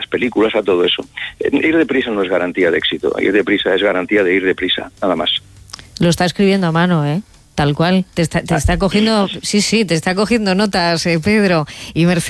películas, a todo eso. Ir deprisa no es garantía de éxito, ir deprisa es garantía de ir deprisa, nada más. Lo está escribiendo a mano, tal cual. Te está cogiendo, sí, te está cogiendo notas, Pedro. Y Mercedes.